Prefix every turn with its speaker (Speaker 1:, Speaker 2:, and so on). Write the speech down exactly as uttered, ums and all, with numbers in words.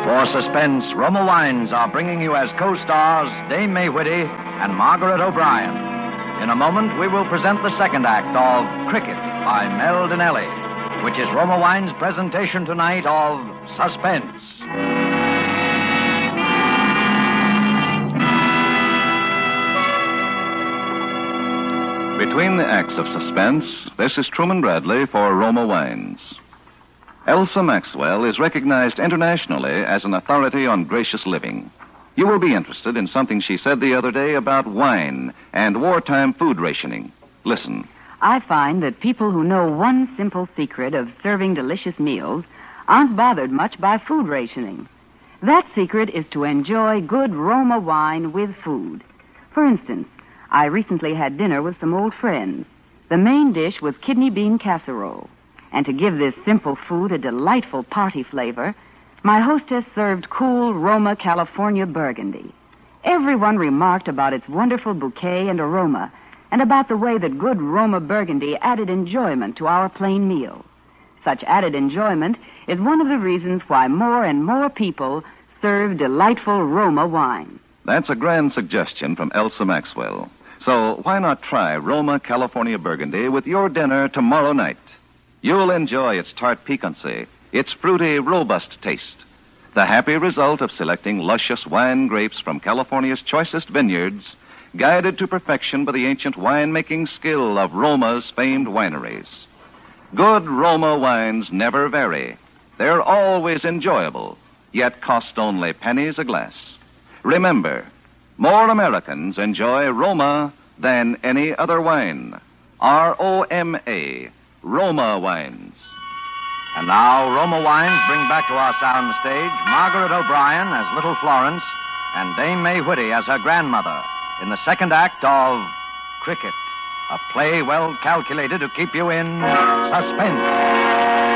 Speaker 1: For Suspense, Roma Wines are bringing you as co-stars Dame May Whitty and Margaret O'Brien. In a moment, we will present the second act of Cricket by Mel Dinelli, which is Roma Wines' presentation tonight of Suspense.
Speaker 2: Between the acts of Suspense, this is Truman Bradley for Roma Wines. Elsa Maxwell is recognized internationally as an authority on gracious living. You will be interested in something she said the other day about wine and wartime food rationing. Listen.
Speaker 3: I find that people who know one simple secret of serving delicious meals aren't bothered much by food rationing. That secret is to enjoy good Roma wine with food. For instance, I recently had dinner with some old friends. The main dish was kidney bean casserole. And to give this simple food a delightful party flavor, my hostess served cool Roma California Burgundy. Everyone remarked about its wonderful bouquet and aroma, and about the way that good Roma Burgundy added enjoyment to our plain meal. Such added enjoyment is one of the reasons why more and more people serve delightful Roma wine.
Speaker 2: That's a grand suggestion from Elsa Maxwell. So why not try Roma California Burgundy with your dinner tomorrow night? You'll enjoy its tart piquancy, its fruity, robust taste, the happy result of selecting luscious wine grapes from California's choicest vineyards, guided to perfection by the ancient winemaking skill of Roma's famed wineries. Good Roma wines never vary. They're always enjoyable, yet cost only pennies a glass. Remember, more Americans enjoy Roma than any other wine. R O M A, Roma Wines.
Speaker 1: And now, Roma Wines bring back to our sound stage Margaret O'Brien as Little Florence and Dame May Whitty as her grandmother in the second act of Cricket, a play well calculated to keep you in suspense.